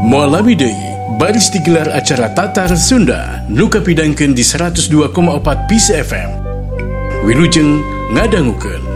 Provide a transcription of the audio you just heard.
Mualami deui, baris digelar acara Tatar Sunda, nu kapidangkeun di 102,4 PCFM. Wilujeng ngadangukeun.